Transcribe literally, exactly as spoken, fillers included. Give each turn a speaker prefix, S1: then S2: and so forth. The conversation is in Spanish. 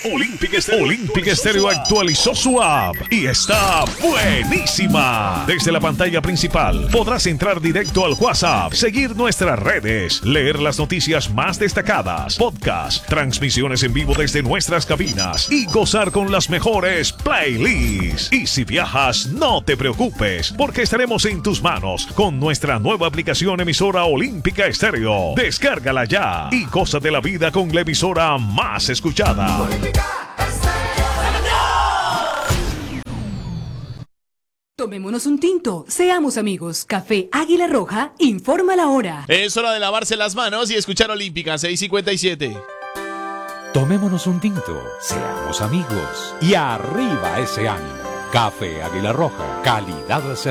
S1: Olympic Stereo, Olympic Stereo actualizó su app y está buenísima. Desde la pantalla principal podrás entrar directo al WhatsApp, seguir nuestras redes, leer las noticias más destacadas, podcast, transmisiones en vivo desde nuestras cabinas y gozar con las mejores playlists. Y si viajas, no te preocupes, porque estaremos en tus manos con nuestra nueva aplicación emisora Olímpica Estéreo. Descárgala ya y goza de la vida con la emisora más escuchada.
S2: Tomémonos un tinto, seamos amigos. Café Águila Roja informa la hora.
S3: Es hora de lavarse las manos y escuchar Olímpica seis cincuenta y siete.
S4: Tomémonos un tinto, seamos amigos y arriba ese ánimo. Café Águila Roja, calidad cerveza.